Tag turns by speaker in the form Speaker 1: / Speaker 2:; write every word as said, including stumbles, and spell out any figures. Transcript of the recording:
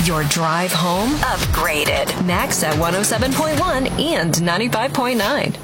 Speaker 1: Your drive home upgraded. Max at one oh seven point one and ninety-five point nine.